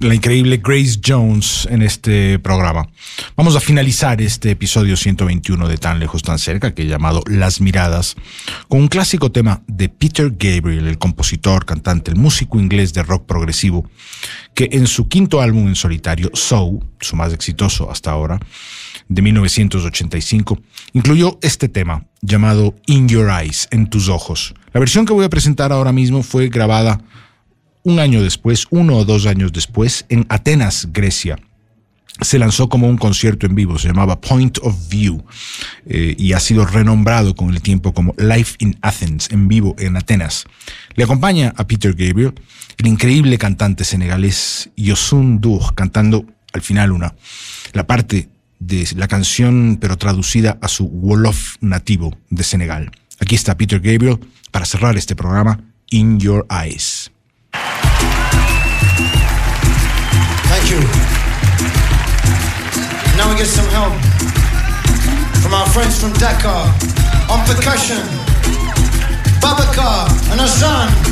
la increíble Grace Jones en este programa. Vamos a finalizar este episodio 121 de Tan Lejos Tan Cerca, que he llamado Las Miradas, con un clásico tema de Peter Gabriel, el compositor, cantante, el músico inglés de rock progresivo, que en su quinto álbum en solitario, So, su más exitoso hasta ahora, de 1985, incluyó este tema llamado In Your Eyes, en tus ojos. La versión que voy a presentar ahora mismo fue grabada un año después, 1 o 2 años después, en Atenas, Grecia. Se lanzó como un concierto en vivo, se llamaba Point of View, y ha sido renombrado con el tiempo como Live in Athens, en vivo en Atenas. Le acompaña a Peter Gabriel el increíble cantante senegalés Youssou N'Dour, cantando al final la parte de la canción, pero traducida a su Wolof nativo de Senegal. Aquí está Peter Gabriel para cerrar este programa, In Your Eyes. Thank you. Now we get some help from our friends from Dakar. On percussion, Babacar and Hassan.